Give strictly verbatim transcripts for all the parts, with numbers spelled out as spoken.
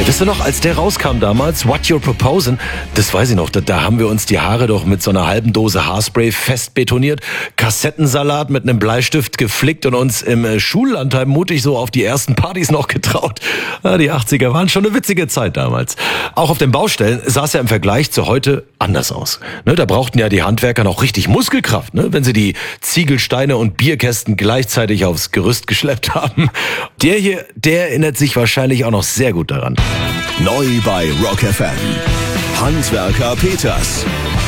Ja, wisst ihr noch, als der rauskam damals, What You're Proposing, das weiß ich noch, da, da haben wir uns die Haare doch mit so einer halben Dose Haarspray fest betoniert, Kassettensalat mit einem Bleistift geflickt und uns im äh, Schullandheim mutig so auf die ersten Partys noch getraut. Ja, die achtziger waren schon eine witzige Zeit damals. Auch auf den Baustellen sah es ja im Vergleich zu heute anders aus. Ne, da brauchten ja die Handwerker noch richtig Muskelkraft, ne, wenn sie die Ziegelsteine und Bierkästen gleichzeitig aufs Gerüst geschleppt haben. Der hier, der erinnert sich wahrscheinlich auch noch sehr gut daran. Neu bei Rock F M. Handwerker Peters.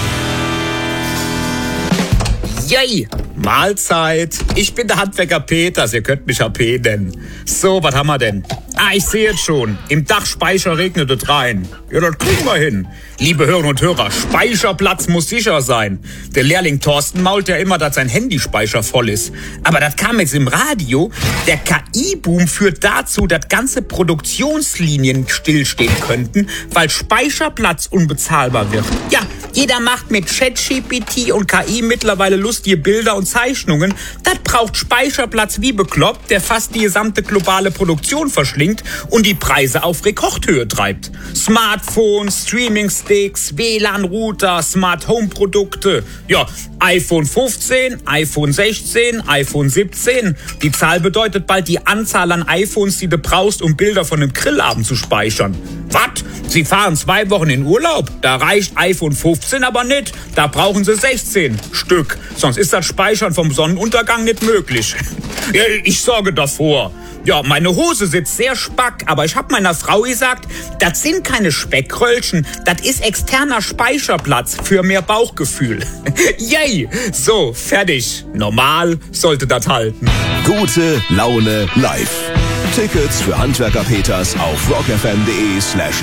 Yay! Mahlzeit. Ich bin der Handwerker Peters. Ihr könnt mich H P nennen. So, was haben wir denn? Ah, ich sehe es schon. Im Dachspeicher regnet es rein. Ja, das kriegen wir hin. Liebe Hörerinnen und Hörer, Speicherplatz muss sicher sein. Der Lehrling Thorsten mault ja immer, dass sein Handyspeicher voll ist. Aber das kam jetzt im Radio. Der K I-Boom führt dazu, dass ganze Produktionslinien stillstehen könnten, weil Speicherplatz unbezahlbar wird. Ja, jeder macht mit ChatGPT und K I mittlerweile lustige Bilder und Zeichnungen. Das braucht Speicherplatz wie bekloppt, der fast die gesamte globale Produktion verschlingt und die Preise auf Rekordhöhe treibt. Smartphones, Streaming-Sticks, W L A N-Router, Smart-Home-Produkte. Ja, iPhone fünfzehn, iPhone sechzehn, iPhone siebzehn. Die Zahl bedeutet bald die Anzahl an iPhones, die du brauchst, um Bilder von einem Grillabend zu speichern. Was? Sie fahren zwei Wochen in Urlaub? Da reicht iPhone fünfzehn aber nicht. Da brauchen sie sechzehn Stück. Sonst ist das Speichern vom Sonnenuntergang nicht möglich. Ja, ich sorge davor. Ja, meine Hose sitzt sehr spack, aber ich hab meiner Frau gesagt, das sind keine Speckröllchen, das ist externer Speicherplatz für mehr Bauchgefühl. Yay! So, fertig. Normal sollte das halten. Gute Laune live. Tickets für Handwerker Peters auf rockfm.de slash